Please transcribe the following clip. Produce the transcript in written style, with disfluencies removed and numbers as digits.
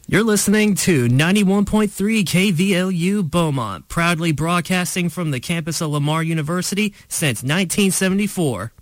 You're listening to 91.3 KVLU Beaumont, proudly broadcasting from the campus of Lamar University since 1974.